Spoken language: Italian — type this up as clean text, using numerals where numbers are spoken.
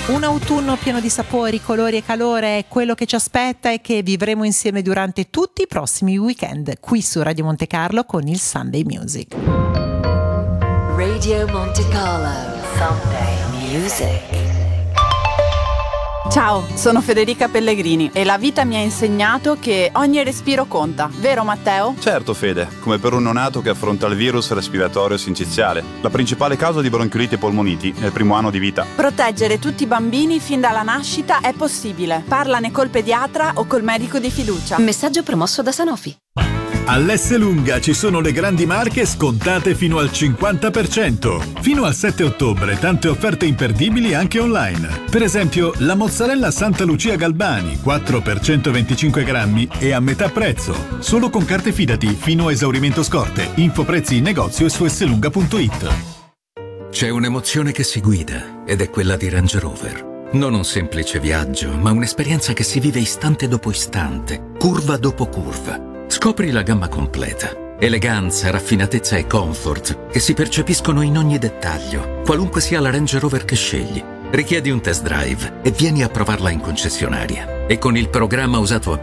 Un autunno pieno di sapori, colori e calore è quello che ci aspetta e che vivremo insieme durante tutti i prossimi weekend qui su Radio Monte Carlo con il Sunday Music. Radio Monte Carlo Sunday Music. Ciao, sono Federica Pellegrini e la vita mi ha insegnato che ogni respiro conta, vero Matteo? Certo Fede, come per un neonato che affronta il virus respiratorio sinciziale, la principale causa di bronchiolite e polmoniti nel primo anno di vita. Proteggere tutti i bambini fin dalla nascita è possibile. Parlane col pediatra o col medico di fiducia. Messaggio promosso da Sanofi. All'Esselunga ci sono le grandi marche scontate fino al 50%. Fino al 7 ottobre tante offerte imperdibili anche online. Per esempio la mozzarella Santa Lucia Galbani 4 per 125 grammi è a metà prezzo. Solo con carte Fidati fino a esaurimento scorte. Info prezzi in negozio e su esselunga.it. C'è un'emozione che si guida ed è quella di Range Rover. Non un semplice viaggio, ma un'esperienza che si vive istante dopo istante, curva dopo curva. Scopri la gamma completa. Eleganza, raffinatezza e comfort che si percepiscono in ogni dettaglio, qualunque sia la Range Rover che scegli. Richiedi un test drive e vieni a provarla in concessionaria. E con il programma usato a